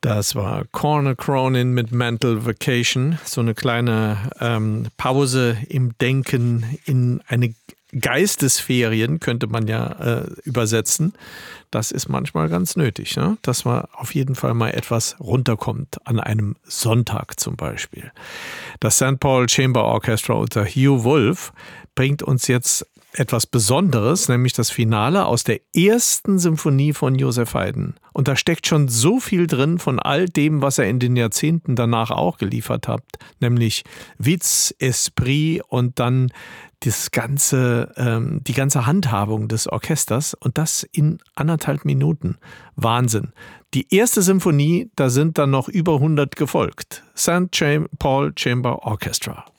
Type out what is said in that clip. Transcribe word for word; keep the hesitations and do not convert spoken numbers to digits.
Das war Corner Cronin mit Mental Vacation. So eine kleine ähm, Pause im Denken, in eine Geistesferien könnte man ja äh, übersetzen. Das ist manchmal ganz nötig, ne? Dass man auf jeden Fall mal etwas runterkommt, an einem Sonntag zum Beispiel. Das Sankt Paul Chamber Orchestra unter Hugh Wolf bringt uns jetzt etwas Besonderes, nämlich das Finale aus der ersten Symphonie von Joseph Haydn. Und da steckt schon so viel drin von all dem, was er in den Jahrzehnten danach auch geliefert hat, nämlich Witz, Esprit und dann das ganze, ähm, die ganze Handhabung des Orchesters und das in anderthalb Minuten. Wahnsinn. Die erste Symphonie, da sind dann noch über hundert gefolgt. Sankt Paul Chamber Orchestra.